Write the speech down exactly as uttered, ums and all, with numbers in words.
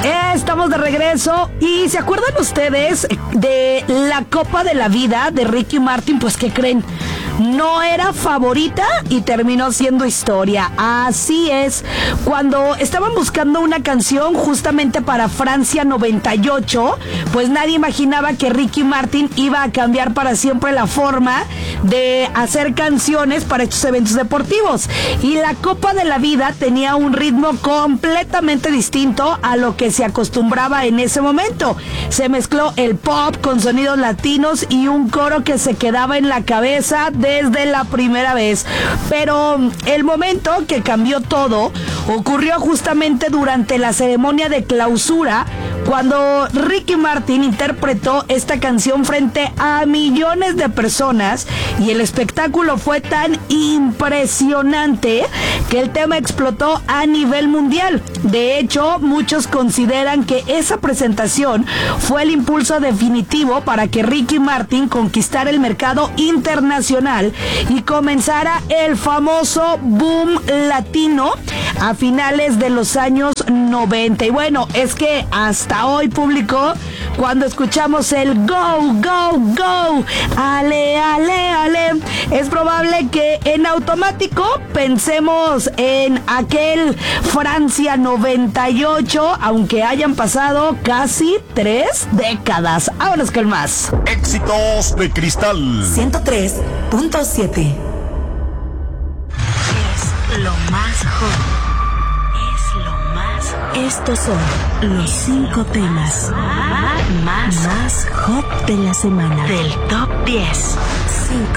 Estamos de regreso y ¿se acuerdan ustedes de la Copa de la Vida de Ricky Martin? Pues ¿qué creen? No era favorita y terminó siendo historia. Así es, cuando estaban buscando una canción justamente para Francia noventa y ocho, pues nadie imaginaba que Ricky Martin iba a cambiar para siempre la forma de hacer canciones para estos eventos deportivos. Y la Copa de la Vida tenía un ritmo completamente distinto a lo que se acostumbraba en ese momento. Se mezcló el pop con sonidos latinos y un coro que se quedaba en la cabeza desde la primera vez. Pero el momento que cambió todo ocurrió justamente durante la ceremonia de clausura, cuando Ricky Martin interpretó esta canción frente a millones de personas, y el espectáculo fue tan impresionante que el tema explotó a nivel mundial. De hecho, muchos consideran que esa presentación fue el impulso definitivo para que Ricky Martin conquistara el mercado internacional y comenzara el famoso boom latino a finales de los años noventa. Y bueno, es que hasta hoy, público, cuando escuchamos el go, go, go, ale, ale, ale, es probable que en automático pensemos en aquel Francia noventa y ocho, aunque hayan pasado casi tres décadas. Vámonos con más. Éxitos de Cristal ciento tres punto siete. Es lo más hot. Es lo más hot. Estos son los cinco temas Más, más hot de la semana. del top diez. cinco.